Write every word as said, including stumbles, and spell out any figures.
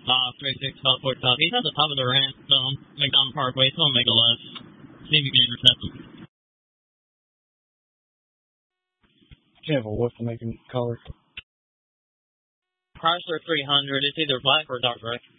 Uh, three six five four top. He's at the top of the ramp, so McDonald Parkway, so I'll make a left. See if you can intercept him. Careful, what's the making color? Chrysler three hundred, it's either black or dark gray.